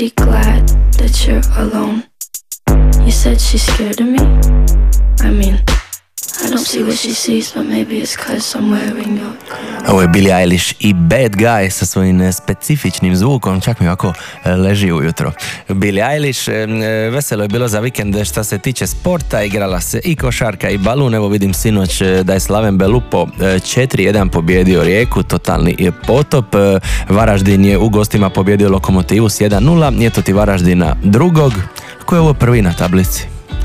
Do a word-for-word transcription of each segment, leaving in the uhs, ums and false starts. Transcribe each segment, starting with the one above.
Be glad that you're alone. You said she's scared of me? I mean, I don't see what she sees, but maybe it's cause I'm wearing your clothes. Ovo je Billie Eilish i Bad Guy sa svojim specifičnim zvukom, čak mi ovako leži ujutro. Billie Eilish, veselo je bilo za vikend što se tiče sporta, igrala se i košarka i balun. Evo vidim sinoć da je Slaven Belupo četiri jedan pobjedio Rijeku, totalni je potop. Varaždin je u gostima pobjedio Lokomotivu s jedan nula, eto ti Varaždina drugog. Ko je ovo prvi na tablici?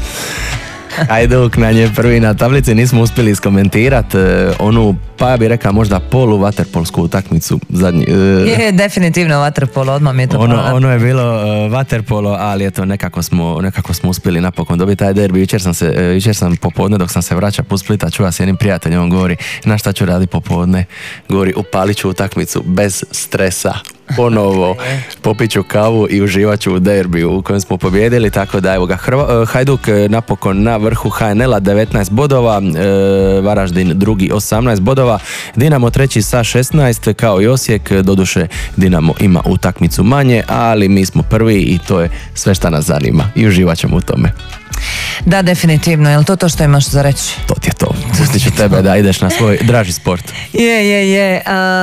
Hajduk na nje prvi na tablici, nismo uspjeli iskomentirati onu, pa ja bih rekao možda polu vaterpolsku utakmicu zadnji. Je, definitivno vaterpolo, odmah mi je to ono, ono je bilo uh, vaterpolo, ali eto nekako smo, nekako smo uspjeli napokon dobiti taj derbi. Jučer sam se, uh, jučer sam popodne dok sam se vraćao put Splita čuva s jednim prijateljem, on govori, na šta ću raditi popodne? Govori, upalit ću utakmicu bez stresa. Ponovo popit ću kavu i uživat ću u derbiju u kojem smo pobjedili, tako da evo ga Hrva, Hajduk napokon na vrhu H N L-a devetnaest bodova, e, Varaždin drugi osamnaest bodova, Dinamo treći sa šesnaest kao i Osijek, doduše Dinamo ima utakmicu manje, ali mi smo prvi i to je sve što nas zanima i uživat ćemo u tome. Da, definitivno. Je li to to što imaš za reći? To ti je to. Pustit ću tebe da ideš na svoj draži sport. Je, je, je.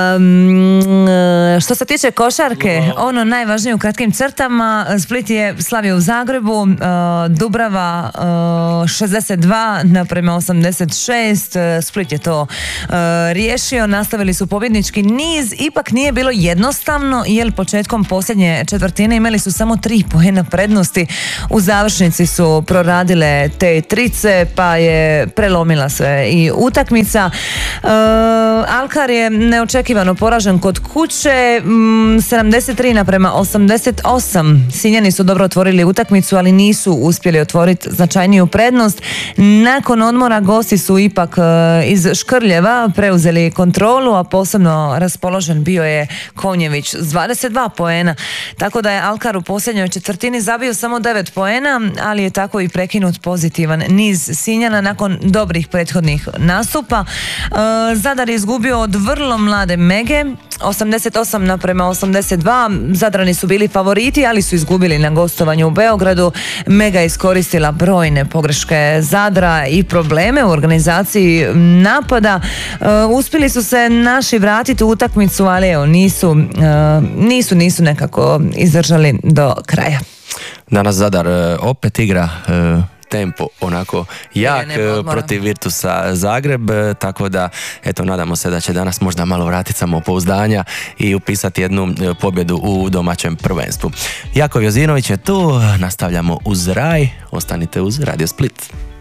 Um, što se tiče košarke, ono najvažnije u kratkim crtama, Split je slavio u Zagrebu, uh, Dubrava uh, šezdeset dva naprema osamdeset šest, Split je to uh, riješio, nastavili su pobjednički niz, ipak nije bilo jednostavno, jer početkom posljednje četvrtine imali su samo tri poena prednosti, u završnici su proradile te trice, pa je prelomila se i utakmica. Uh, Alkar je neočekivano poražen kod kuće, mm, sedamdeset tri naprema osamdeset osam. Sinjani su dobro otvorili utakmicu, ali nisu uspjeli otvoriti značajniju prednost. Nakon odmora gosti su ipak uh, iz Škrljeva preuzeli kontrolu, a posebno raspoložen bio je Konjević s dvadeset dva poena. Tako da je Alkar u posljednjoj četvrtini zabio samo devet poena, ali je tako i prekinut pozitivan niz Sinjana nakon dobrih prethodnih nastupa. Uh, Zadar je izgubio od vrlo mlade Mege, osamdeset osam naprema osamdeset dva. Zadrani su bili favoriti, ali su izgubili na gostovanju u Beogradu. Mega je iskoristila brojne pogreške Zadra i probleme u organizaciji napada. Uh, uspjeli su se naši vratiti u utakmicu, ali evo, nisu, uh, nisu, nisu nekako izdržali do kraja. Danas Zadar uh, opet igra uh... tempo onako jak protiv Virtusa Zagreb, tako da eto nadamo se da će danas možda malo vratiti samopouzdanja i upisati jednu pobjedu u domaćem prvenstvu. Jakov Jozinović je tu, nastavljamo uz Raj, ostanite uz Radio Split.